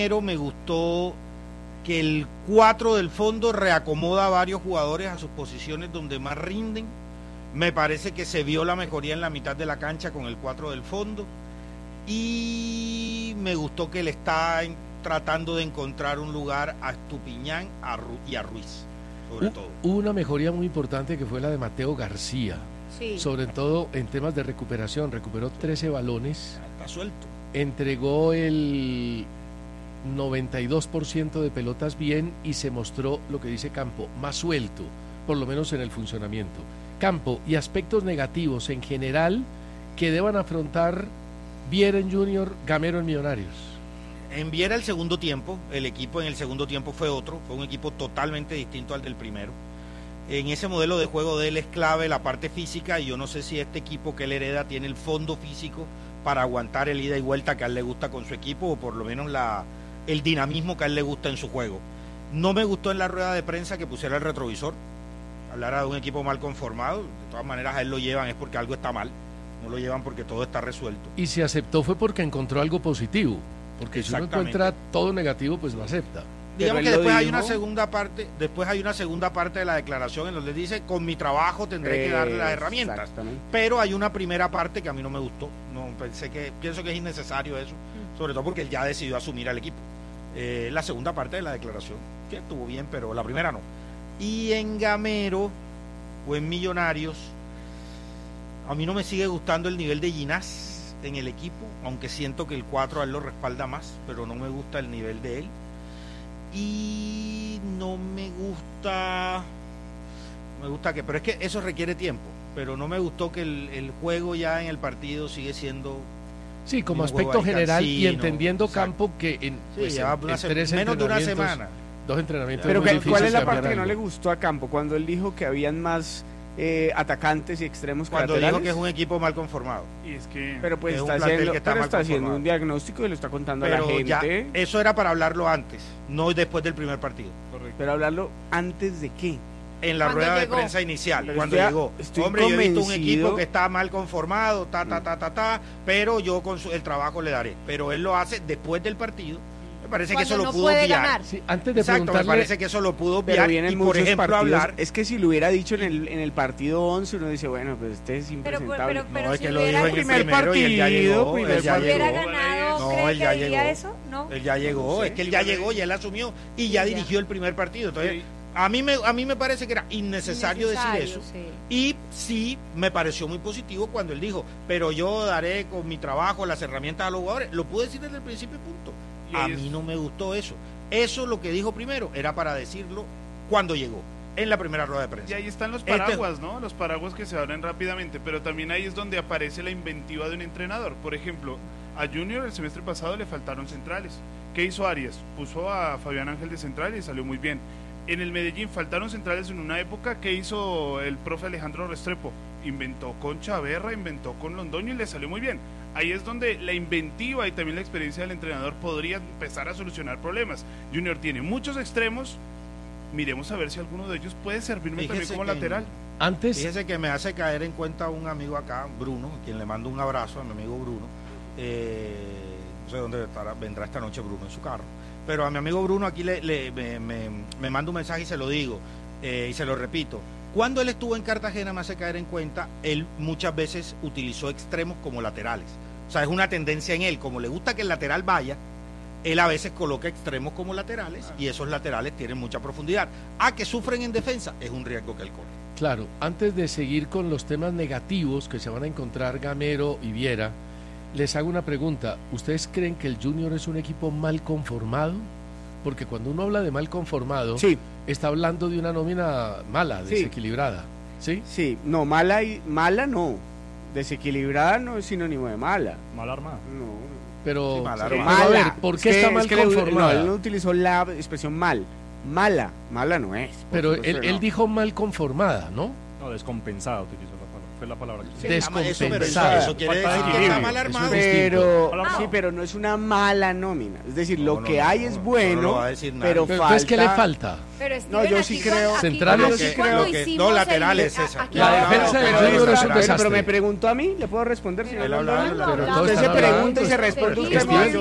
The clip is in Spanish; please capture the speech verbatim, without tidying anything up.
Pero me gustó que el cuatro del fondo reacomoda a varios jugadores a sus posiciones donde más rinden. Me parece que se vio la mejoría en la mitad de la cancha con el cuatro del fondo. Y me gustó que le está en, tratando de encontrar un lugar a Estupiñán a Ru, y a Ruiz, sobre Hubo todo. una mejoría muy importante que fue la de Mateo García. Sí. Sobre todo en temas de recuperación. Recuperó trece balones. Está suelto. Entregó el noventa y dos por ciento de pelotas bien y se mostró, lo que dice Campo, más suelto, por lo menos en el funcionamiento. Campo, y aspectos negativos en general que deban afrontar Viera en Junior, Gamero en Millonarios. En Viera el segundo tiempo, el equipo en el segundo tiempo fue otro, fue un equipo totalmente distinto al del primero. En ese modelo de juego de él es clave la parte física, y yo no sé si este equipo que él hereda tiene el fondo físico para aguantar el ida y vuelta que a él le gusta con su equipo, o por lo menos la, el dinamismo que a él le gusta en su juego. No me gustó en la rueda de prensa que pusiera el retrovisor, hablara de un equipo mal conformado. De todas maneras a él lo llevan es porque algo está mal, no lo llevan porque todo está resuelto. Y si aceptó fue porque encontró algo positivo, porque si uno encuentra todo negativo, pues lo acepta. Digamos que después hay una segunda parte, después hay una segunda parte de la declaración en donde dice, con mi trabajo tendré eh, que darle las herramientas. Pero hay una primera parte que a mí no me gustó. No pensé que, pienso que es innecesario eso, sobre todo porque él ya decidió asumir al equipo. Eh, la segunda parte de la declaración, que estuvo bien, pero la primera no. Y en Gamero o en Millonarios, a mí no me sigue gustando el nivel de Ginás en el equipo, aunque siento que el cuatro a él lo respalda más, pero no me gusta el nivel de él. Y no me gusta, me gusta que, pero es que eso requiere tiempo, pero no me gustó que el, el juego ya en el partido sigue siendo... Sí, como aspecto general y entendiendo Campo que en, sí, pues, ya en, una en tres menos de una semana. Dos entrenamientos. Pero muy ¿cuál es la parte algo. que no le gustó a Campo? Cuando él dijo que habían más eh, atacantes y extremos que Cuando laterales. dijo que es un equipo mal conformado. Y es que pero pues es está, un haciendo, que está, pero mal está haciendo conformado. un diagnóstico y lo está contando pero a la gente. Ya, eso era para hablarlo antes, no después del primer partido. Correcto. Pero hablarlo antes de qué. En la rueda llegó? de prensa inicial, pero cuando estoy, llegó. Estoy Hombre, yo he visto un convencido... equipo que está mal conformado, ta, ta, ta, ta, ta, pero yo con su, el trabajo le daré. Pero él lo hace después del partido. Me parece Cuando que eso no lo pudo puede obviar. ganar. Sí, antes de Exacto, preguntarle... me parece que eso lo pudo Pero obviar. vienen Y por muchos ejemplo partidos. hablar... Es que si lo hubiera dicho en el, en el partido once, uno dice, bueno, pues este es impresentable. Pero, pero, pero no, es si que lo hubiera dijo en el primer primero y él ya partido, llegó. primer Él ya partido. hubiera llegó. ganado, No, ¿cree él que ya diría llegó. eso? No. Él ya llegó, No sé. es que él ya llegó y él asumió y ya Sí, dirigió ya. el primer partido. Entonces, Sí. a mí me a mí me parece que era innecesario, Innecesario, decir eso. sí. Y sí me pareció muy positivo cuando él dijo, pero yo daré con mi trabajo las herramientas a los jugadores. Lo pude decir desde el principio, punto. Y A ahí es- mí no me gustó eso. Eso lo que dijo primero era para decirlo cuando llegó, en la primera rueda de Y prensa. ahí están los Este- paraguas, ¿no? Los paraguas que se abren rápidamente, pero también ahí es donde aparece la inventiva de un entrenador. Por ejemplo, a Junior el semestre pasado le faltaron centrales. ¿Qué hizo Arias? Puso a Fabián Ángel de central y salió muy bien. En el Medellín faltaron centrales en una época. ¿Qué hizo el profe Alejandro Restrepo? Inventó con Chaverra, inventó con Londoño y le salió muy bien. Ahí es donde la inventiva y también la experiencia del entrenador podría empezar a solucionar problemas. Junior tiene muchos extremos. Miremos a ver si alguno de ellos puede servirme Fíjese también como que- lateral. Antes... Fíjese que me hace caer en cuenta un amigo acá, Bruno, a quien le mando un abrazo, a mi amigo Bruno. Eh, no sé dónde estará, vendrá esta noche Bruno, en su carro. Pero a mi amigo Bruno aquí le, le- me, me, me manda un mensaje y se lo digo, eh, y se lo repito. Cuando él estuvo en Cartagena, me hace caer en cuenta, él muchas veces utilizó extremos como laterales. O sea, es una tendencia en él, como le gusta que el lateral vaya, él a veces coloca extremos como laterales y esos laterales tienen mucha profundidad. A que sufren en defensa es un riesgo que él corre. Claro, antes de seguir con los temas negativos que se van a encontrar Gamero y Viera, les hago una pregunta. ¿Ustedes creen que el Junior es un equipo mal conformado? Porque cuando uno habla de mal conformado, Sí, está hablando de una nómina mala, Sí. desequilibrada. ¿Sí? sí, no, mala y mala no. Desequilibrada no es sinónimo de mala. Mal armada. No. Pero, Sí, mala, pero, mala. a ver, ¿por qué Es que- está mal es que le- conformada? No, él no utilizó la expresión mal. Mala, mala no es. por Pero supuesto él, que él no. dijo mal conformada, ¿no? No, descompensada utilizó la palabra. Fue la palabra que Sí, usted Descompensada. eso, pero eso, eso quiere Falta de decir que está equilibrio. mal Eso es armado. Pero, Hablamos. sí, pero no es una mala nómina. Es decir, No, lo no, que no, hay no, es no, bueno, no lo va a decir nadie. pero Pero falta... entonces, ¿qué le falta? Pero No, yo sí aquí creo- cuando- Centrales- aquí yo sí cuando creo que- hicimos no, el- laterales, a- esa. aquí La hablamos- defensa del Pero, Junior pero, es un pero, desastre. pero me preguntó a mí, ¿le puedo responder, señor? Él hablaba de Londoño? la- Pero no, todos Usted están se hablando, pregunta y se pues, responde Steven usted Steven mismo.